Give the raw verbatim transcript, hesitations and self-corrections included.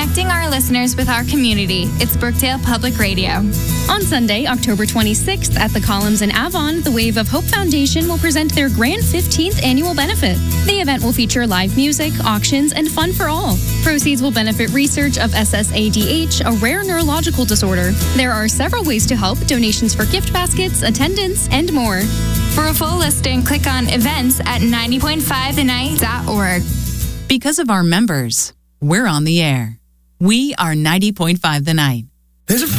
connecting our listeners with our community. It's Brookdale Public Radio. On Sunday, October twenty-sixth, at the Columns in Avon, the Wave of Hope Foundation will present their grand fifteenth annual benefit. The event will feature live music, auctions, and fun for all. Proceeds will benefit research of S S A D H, a rare neurological disorder. There are several ways to help: donations for gift baskets, attendance, and more. For a full listing, click on events at ninety point five the night dot org. Because of our members, we're on the air. We are ninety point five The Night. There's a